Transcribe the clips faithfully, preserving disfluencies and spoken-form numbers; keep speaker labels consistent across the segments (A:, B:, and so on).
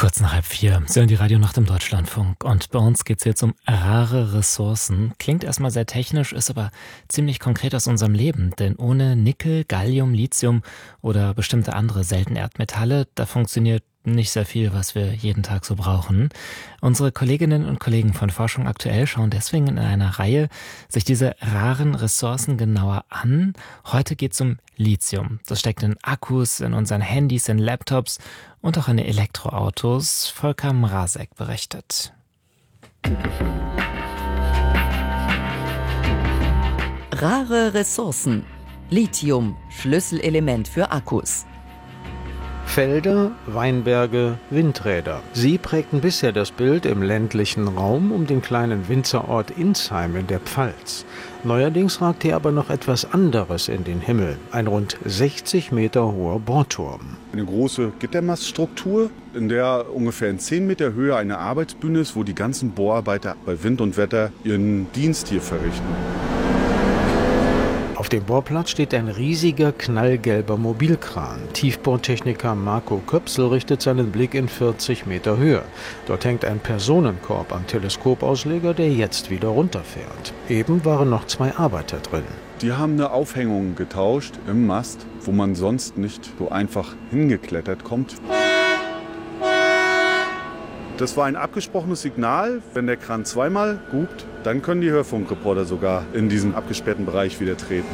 A: Kurz nach halb vier, Sie hören die Radionacht im Deutschlandfunk. Und bei uns geht es jetzt um rare Ressourcen. Klingt erstmal sehr technisch, ist aber ziemlich konkret aus unserem Leben. Denn ohne Nickel, Gallium, Lithium oder bestimmte andere seltene Erdmetalle, da funktioniert nicht sehr viel, was wir jeden Tag so brauchen. Unsere Kolleginnen und Kollegen von Forschung aktuell schauen deswegen in einer Reihe sich diese raren Ressourcen genauer an. Heute geht es um Lithium. Das steckt in Akkus, in unseren Handys, in Laptops und auch in Elektroautos. Volker Mrazek berichtet.
B: Rare Ressourcen. Lithium, Schlüsselelement für Akkus.
C: Felder, Weinberge, Windräder. Sie prägten bisher das Bild im ländlichen Raum um den kleinen Winzerort Insheim in der Pfalz. Neuerdings ragt hier aber noch etwas anderes in den Himmel. Ein rund sechzig Meter hoher Bohrturm.
D: Eine große Gittermaststruktur, in der ungefähr in zehn Meter Höhe eine Arbeitsbühne ist, wo die ganzen Bohrarbeiter bei Wind und Wetter ihren Dienst hier verrichten.
C: Auf dem Bohrplatz steht ein riesiger, knallgelber Mobilkran. Tiefbohrtechniker Marco Köpsel richtet seinen Blick in vierzig Meter Höhe. Dort hängt ein Personenkorb am Teleskopausleger, der jetzt wieder runterfährt. Eben waren noch zwei Arbeiter drin.
D: Die haben eine Aufhängung getauscht im Mast, wo man sonst nicht so einfach hingeklettert kommt. Das war ein abgesprochenes Signal. Wenn der Kran zweimal guckt, dann können die Hörfunkreporter sogar in diesen abgesperrten Bereich wieder treten.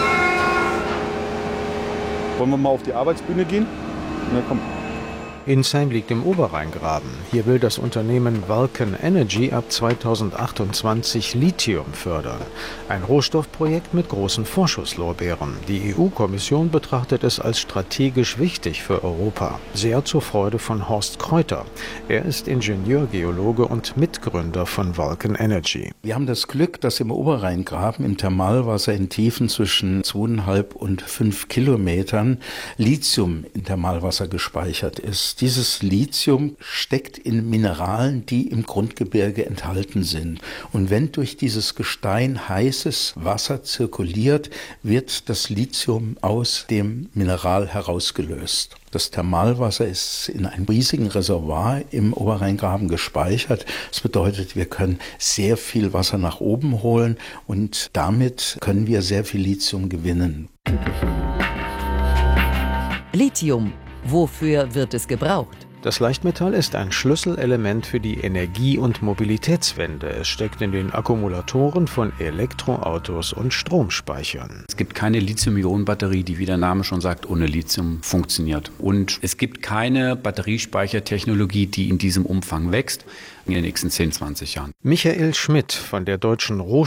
D: Wollen wir mal auf die Arbeitsbühne gehen? Na komm.
C: Insheim liegt im Oberrheingraben. Hier will das Unternehmen Vulcan Energy ab zweitausendachtundzwanzig Lithium fördern. Ein Rohstoffprojekt mit großen Vorschusslorbeeren. Die E U-Kommission betrachtet es als strategisch wichtig für Europa. Sehr zur Freude von Horst Kräuter. Er ist Ingenieurgeologe und Mitgründer von Vulcan Energy.
E: Wir haben das Glück, dass im Oberrheingraben im Thermalwasser in Tiefen zwischen zweieinhalb und fünf Kilometern Lithium im Thermalwasser gespeichert ist. Dieses Lithium steckt in Mineralen, die im Grundgebirge enthalten sind. Und wenn durch dieses Gestein heißes Wasser zirkuliert, wird das Lithium aus dem Mineral herausgelöst. Das Thermalwasser ist in einem riesigen Reservoir im Oberrheingraben gespeichert. Das bedeutet, wir können sehr viel Wasser nach oben holen und damit können wir sehr viel Lithium gewinnen.
B: Lithium. Wofür wird es gebraucht?
C: Das Leichtmetall ist ein Schlüsselelement für die Energie- und Mobilitätswende. Es steckt in den Akkumulatoren von Elektroautos und Stromspeichern.
F: Es gibt keine Lithium-Ionen-Batterie, die, wie der Name schon sagt, ohne Lithium funktioniert. Und es gibt keine Batteriespeichertechnologie, die in diesem Umfang wächst in den nächsten zehn, zwanzig Jahren.
C: Michael Schmidt von der Deutschen Rohstoff